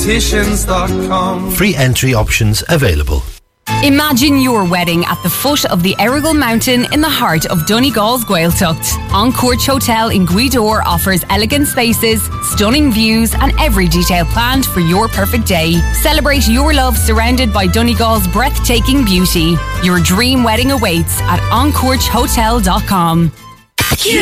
Free entry options available. Imagine your wedding at the foot of the Errigal Mountain in the heart of Donegal's Gaeltacht. Encourage Hotel in Gweedore offers elegant spaces, stunning views and every detail planned for your perfect day. Celebrate your love surrounded by Donegal's breathtaking beauty. Your dream wedding awaits at encouragehotel.com.